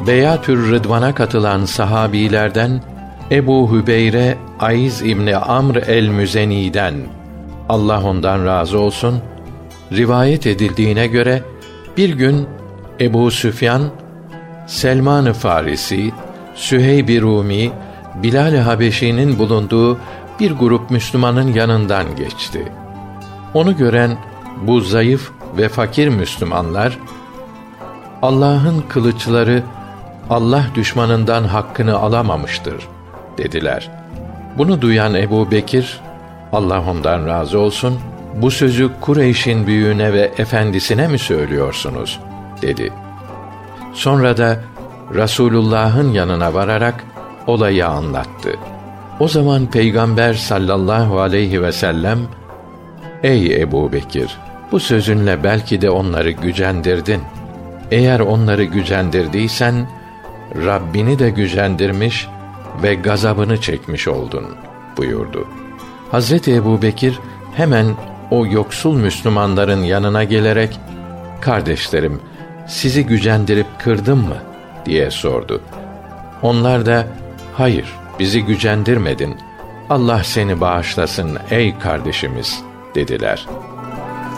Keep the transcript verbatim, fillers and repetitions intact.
Beyatür Rıdvan'a katılan sahabilerden Ebu Hübeyre Ayz İbni Amr el-Müzeni'den, Allah ondan razı olsun, rivayet edildiğine göre bir gün Ebu Süfyan, Selman-ı Farisi, Süheyb-i Rumi, Bilal-i Habeşi'nin bulunduğu bir grup Müslümanın yanından geçti. Onu gören bu zayıf ve fakir Müslümanlar, Allah'ın kılıçları Allah düşmanından hakkını alamamıştır dediler. Bunu duyan Ebu Bekir, Allah ondan razı olsun, bu sözü Kureyş'in büyüğüne ve efendisine mi söylüyorsunuz dedi. Sonra da Rasulullah'ın yanına vararak olayı anlattı. O zaman Peygamber sallallahu aleyhi ve sellem, ey Ebu Bekir, bu sözünle belki de onları gücendirdin. Eğer onları gücendirdiysen, Rabbini de gücendirmiş ve gazabını çekmiş oldun buyurdu. Hazreti Ebu Bekir hemen o yoksul Müslümanların yanına gelerek, kardeşlerim, sizi gücendirip kırdım mı diye sordu. Onlar da, hayır, bizi gücendirmedin, Allah seni bağışlasın ey kardeşimiz dediler.